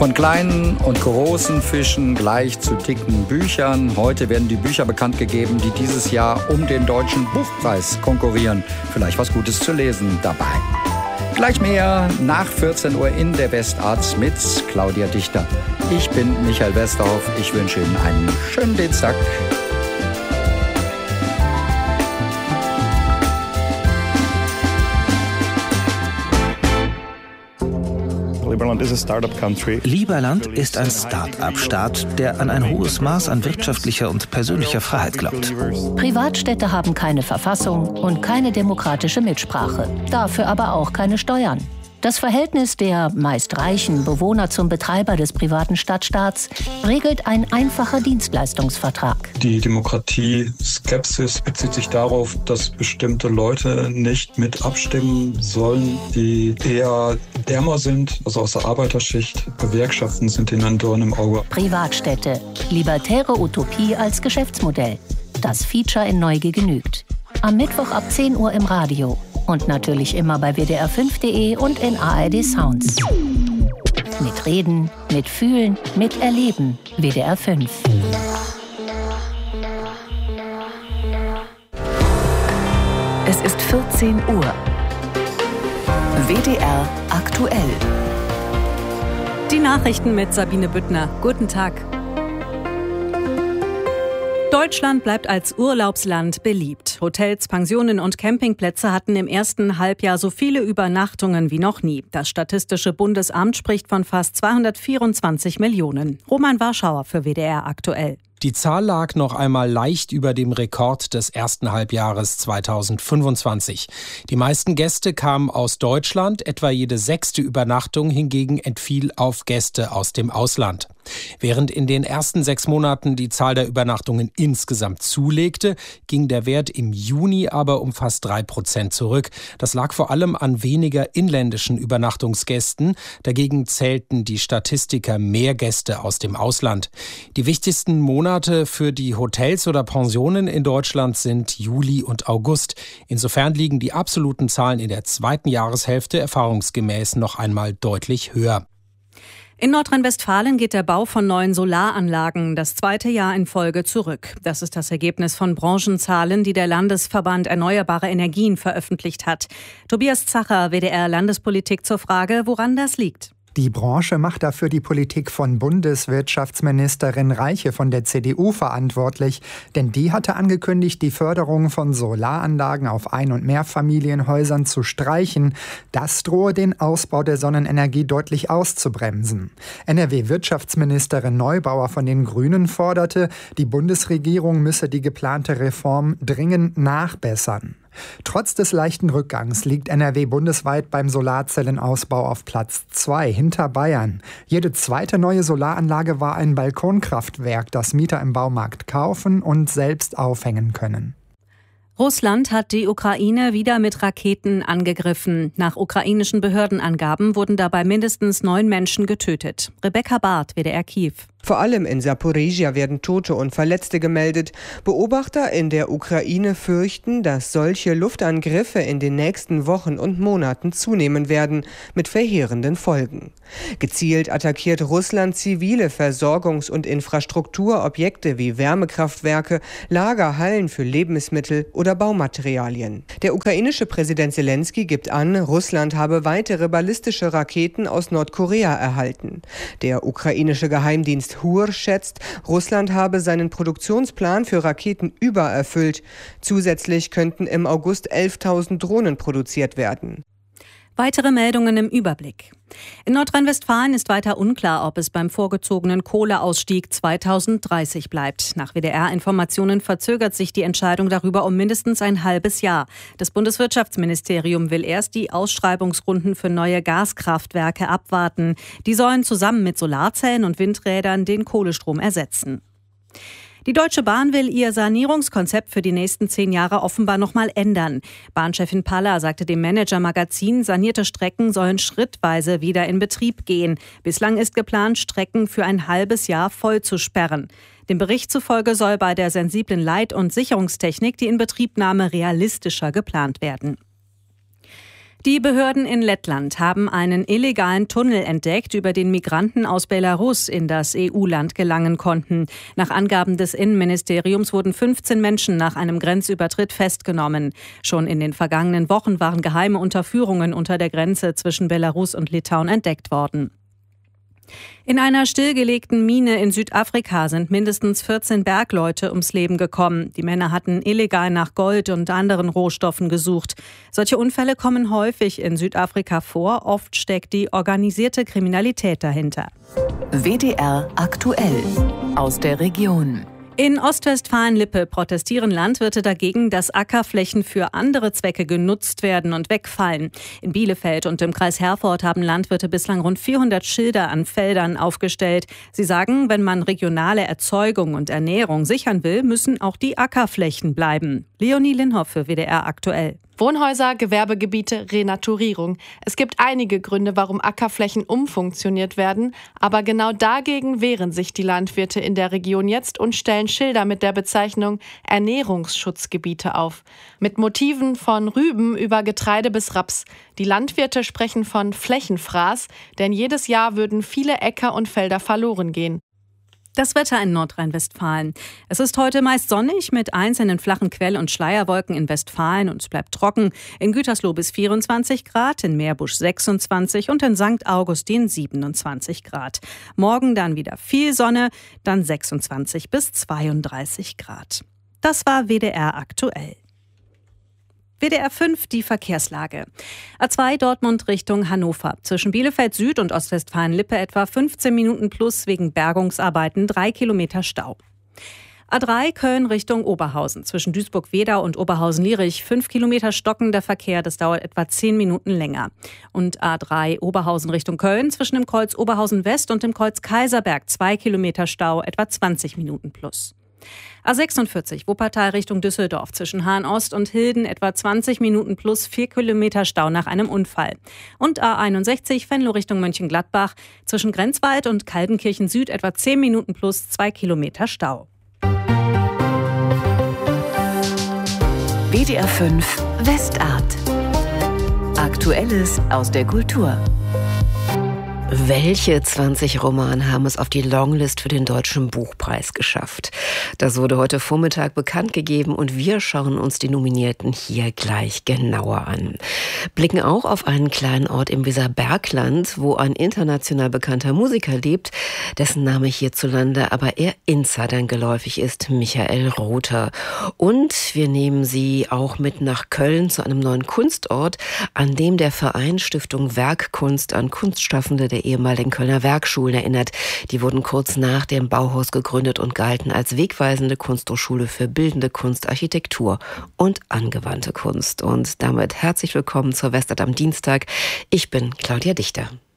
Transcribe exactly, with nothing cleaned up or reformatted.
Von kleinen und großen Fischen gleich zu dicken Büchern. Heute werden die Bücher bekannt gegeben, die dieses Jahr um den Deutschen Buchpreis konkurrieren. Vielleicht was Gutes zu lesen dabei. Gleich mehr nach vierzehn Uhr in der Westarzt mit Claudia Dichter. Ich bin Michael Westerhoff. Ich wünsche Ihnen einen schönen Dienstag. Liberland ist ein Start-up-Staat, der an ein hohes Maß an wirtschaftlicher und persönlicher Freiheit glaubt. Privatstädte haben keine Verfassung und keine demokratische Mitsprache, dafür aber auch keine Steuern. Das Verhältnis der meist reichen Bewohner zum Betreiber des privaten Stadtstaats regelt ein einfacher Dienstleistungsvertrag. Die Demokratie-Skepsis bezieht sich darauf, dass bestimmte Leute nicht mit abstimmen sollen, die eher ärmer sind, also aus der Arbeiterschicht. Gewerkschaften sind ihnen ein Dorn im Auge. Privatstädte, libertäre Utopie als Geschäftsmodell. Das Feature in Neugier genügt. Am Mittwoch ab zehn Uhr im Radio. Und natürlich immer bei W D R fünf Punkt de und in A R D Sounds. Mit Reden, mit Fühlen, mit Erleben. W D R fünf. Es ist vierzehn Uhr. W D R aktuell. Die Nachrichten mit Sabine Büttner. Guten Tag. Deutschland bleibt als Urlaubsland beliebt. Hotels, Pensionen und Campingplätze hatten im ersten Halbjahr so viele Übernachtungen wie noch nie. Das Statistische Bundesamt spricht von fast zweihundertvierundzwanzig Millionen. Roman Warschauer für W D R aktuell. Die Zahl lag noch einmal leicht über dem Rekord des ersten Halbjahres zweitausendfünfundzwanzig. Die meisten Gäste kamen aus Deutschland, etwa jede sechste Übernachtung hingegen entfiel auf Gäste aus dem Ausland. Während in den ersten sechs Monaten die Zahl der Übernachtungen insgesamt zulegte, ging der Wert im Juni aber um fast drei Prozent zurück. Das lag vor allem an weniger inländischen Übernachtungsgästen. Dagegen zählten die Statistiker mehr Gäste aus dem Ausland. Die wichtigsten Monate für die Hotels oder Pensionen in Deutschland sind Juli und August. Insofern liegen die absoluten Zahlen in der zweiten Jahreshälfte erfahrungsgemäß noch einmal deutlich höher. In Nordrhein-Westfalen geht der Bau von neuen Solaranlagen das zweite Jahr in Folge zurück. Das ist das Ergebnis von Branchenzahlen, die der Landesverband Erneuerbare Energien veröffentlicht hat. Tobias Zacher, W D R Landespolitik, zur Frage, woran das liegt. Die Branche macht dafür die Politik von Bundeswirtschaftsministerin Reiche von der C D U verantwortlich, denn die hatte angekündigt, die Förderung von Solaranlagen auf Ein- und Mehrfamilienhäusern zu streichen. Das drohe den Ausbau der Sonnenenergie deutlich auszubremsen. N R W-Wirtschaftsministerin Neubauer von den Grünen forderte, die Bundesregierung müsse die geplante Reform dringend nachbessern. Trotz des leichten Rückgangs liegt N R W bundesweit beim Solarzellenausbau auf Platz zwei hinter Bayern. Jede zweite neue Solaranlage war ein Balkonkraftwerk, das Mieter im Baumarkt kaufen und selbst aufhängen können. Russland hat die Ukraine wieder mit Raketen angegriffen. Nach ukrainischen Behördenangaben wurden dabei mindestens neun Menschen getötet. Rebecca Barth, W D R Kiew. Vor allem in Saporizhia werden Tote und Verletzte gemeldet. Beobachter in der Ukraine fürchten, dass solche Luftangriffe in den nächsten Wochen und Monaten zunehmen werden, mit verheerenden Folgen. Gezielt attackiert Russland zivile Versorgungs- und Infrastrukturobjekte wie Wärmekraftwerke, Lagerhallen für Lebensmittel oder Baumaterialien. Der ukrainische Präsident Zelensky gibt an, Russland habe weitere ballistische Raketen aus Nordkorea erhalten. Der ukrainische Geheimdienst H U R schätzt, Russland habe seinen Produktionsplan für Raketen übererfüllt. Zusätzlich könnten im August elftausend Drohnen produziert werden. Weitere Meldungen im Überblick. In Nordrhein-Westfalen ist weiter unklar, ob es beim vorgezogenen Kohleausstieg zweitausenddreißig bleibt. Nach W D R-Informationen verzögert sich die Entscheidung darüber um mindestens ein halbes Jahr. Das Bundeswirtschaftsministerium will erst die Ausschreibungsrunden für neue Gaskraftwerke abwarten. Die sollen zusammen mit Solarzellen und Windrädern den Kohlestrom ersetzen. Die Deutsche Bahn will ihr Sanierungskonzept für die nächsten zehn Jahre offenbar noch mal ändern. Bahnchefin Paller sagte dem Manager-Magazin, sanierte Strecken sollen schrittweise wieder in Betrieb gehen. Bislang ist geplant, Strecken für ein halbes Jahr voll zu sperren. Dem Bericht zufolge soll bei der sensiblen Leit- und Sicherungstechnik die Inbetriebnahme realistischer geplant werden. Die Behörden in Lettland haben einen illegalen Tunnel entdeckt, über den Migranten aus Belarus in das E U-Land gelangen konnten. Nach Angaben des Innenministeriums wurden fünfzehn Menschen nach einem Grenzübertritt festgenommen. Schon in den vergangenen Wochen waren geheime Unterführungen unter der Grenze zwischen Belarus und Litauen entdeckt worden. In einer stillgelegten Mine in Südafrika sind mindestens vierzehn Bergleute ums Leben gekommen. Die Männer hatten illegal nach Gold und anderen Rohstoffen gesucht. Solche Unfälle kommen häufig in Südafrika vor. Oft steckt die organisierte Kriminalität dahinter. W D R aktuell aus der Region. In Ostwestfalen-Lippe protestieren Landwirte dagegen, dass Ackerflächen für andere Zwecke genutzt werden und wegfallen. In Bielefeld und im Kreis Herford haben Landwirte bislang rund vierhundert Schilder an Feldern aufgestellt. Sie sagen, wenn man regionale Erzeugung und Ernährung sichern will, müssen auch die Ackerflächen bleiben. Leonie Linhoff für W D R aktuell. Wohnhäuser, Gewerbegebiete, Renaturierung. Es gibt einige Gründe, warum Ackerflächen umfunktioniert werden, aber genau dagegen wehren sich die Landwirte in der Region jetzt und stellen Schilder mit der Bezeichnung Ernährungsschutzgebiete auf. Mit Motiven von Rüben über Getreide bis Raps. Die Landwirte sprechen von Flächenfraß, denn jedes Jahr würden viele Äcker und Felder verloren gehen. Das Wetter in Nordrhein-Westfalen. Es ist heute meist sonnig mit einzelnen flachen Quell- und Schleierwolken in Westfalen und es bleibt trocken. In Gütersloh bis vierundzwanzig Grad, in Meerbusch sechsundzwanzig und in Sankt Augustin siebenundzwanzig Grad. Morgen dann wieder viel Sonne, dann sechsundzwanzig bis zweiunddreißig Grad. Das war W D R aktuell. W D R fünf, die Verkehrslage. A zwei Dortmund Richtung Hannover. Zwischen Bielefeld Süd und Ostwestfalen-Lippe etwa fünfzehn Minuten plus wegen Bergungsarbeiten, drei Kilometer Stau. A drei Köln Richtung Oberhausen. Zwischen Duisburg-Wedau und Oberhausen-Lierich fünf Kilometer stockender Verkehr, das dauert etwa zehn Minuten länger. Und A drei Oberhausen Richtung Köln zwischen dem Kreuz Oberhausen West und dem Kreuz Kaiserberg zwei Kilometer Stau, etwa zwanzig Minuten plus. A sechsundvierzig Wuppertal Richtung Düsseldorf zwischen Hahn-Ost und Hilden etwa zwanzig Minuten plus vier Kilometer Stau nach einem Unfall. Und A einundsechzig Venlo Richtung Mönchengladbach zwischen Grenzwald und Kaldenkirchen Süd etwa zehn Minuten plus zwei Kilometer Stau. W D R fünf Westart. Aktuelles aus der Kultur. Welche zwanzig Romane haben es auf die Longlist für den Deutschen Buchpreis geschafft? Das wurde heute Vormittag bekannt gegeben und wir schauen uns die Nominierten hier gleich genauer an. Blicken auch auf einen kleinen Ort im Weserbergland, wo ein international bekannter Musiker lebt, dessen Name hierzulande aber eher Insidern geläufig ist, Michael Rother. Und wir nehmen Sie auch mit nach Köln zu einem neuen Kunstort, an dem der Verein Stiftung Werkkunst an Kunstschaffende der ehemaligen Kölner Werkschulen erinnert. Die wurden kurz nach dem Bauhaus gegründet und galten als wegweisende Kunsthochschule für bildende Kunst, Architektur und angewandte Kunst. Und damit herzlich willkommen zur Westart am Dienstag. Ich bin Claudia Dichter.